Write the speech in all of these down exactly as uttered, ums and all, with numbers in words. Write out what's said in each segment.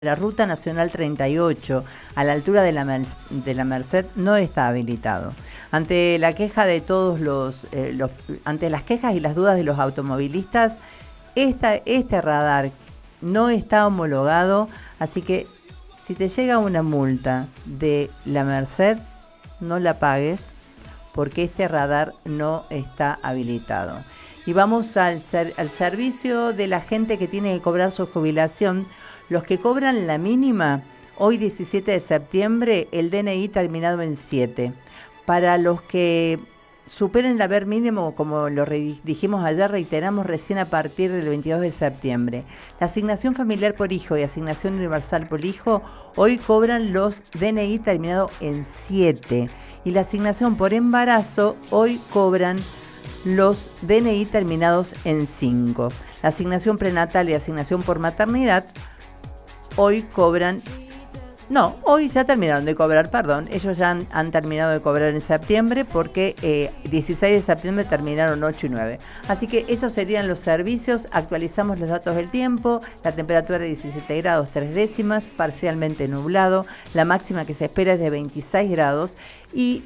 La Ruta Nacional treinta y ocho, a la altura de la, Mer de la Merced, no está habilitado. Ante la queja de todos los, eh, los, ante las quejas y las dudas de los automovilistas, esta, este radar no está homologado, así que si te llega una multa de la Merced, no la pagues, porque este radar no está habilitado. Y vamos al, ser, al servicio de la gente que tiene que cobrar su jubilación. Los que cobran la mínima, hoy diecisiete de septiembre, el D N I terminado en siete. Para los que superen el haber mínimo, como lo dijimos ayer, reiteramos recién a partir del veintidós de septiembre. La asignación familiar por hijo y asignación universal por hijo, hoy cobran los D N I terminado en siete. Y la asignación por embarazo, hoy cobran los D N I terminados en cinco. La asignación prenatal y asignación por maternidad, hoy cobran, no, hoy ya terminaron de cobrar, perdón, ellos ya han, han terminado de cobrar en septiembre porque eh, dieciséis de septiembre terminaron ocho y nueve. Así que esos serían los servicios. Actualizamos los datos del tiempo, la temperatura de diecisiete grados tres décimas, parcialmente nublado, la máxima que se espera es de veintiséis grados y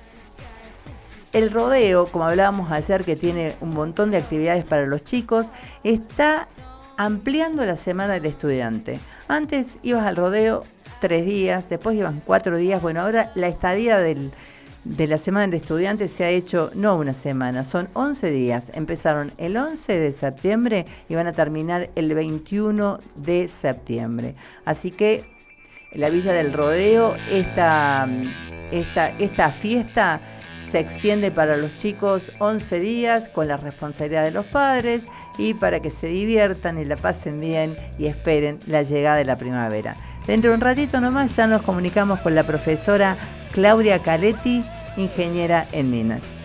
el rodeo, como hablábamos ayer, que tiene un montón de actividades para los chicos, está ampliando la semana del estudiante. Antes ibas al rodeo tres días, después iban cuatro días. Bueno, ahora la estadía del, de la semana del estudiante se ha hecho no una semana, son once días. Empezaron el once de septiembre y van a terminar el veintiuno de septiembre. Así que la Villa del Rodeo, esta, esta, esta fiesta se extiende para los chicos once días con la responsabilidad de los padres y para que se diviertan y la pasen bien y esperen la llegada de la primavera. Dentro de un ratito nomás ya nos comunicamos con la profesora Claudia Caletti, ingeniera en minas.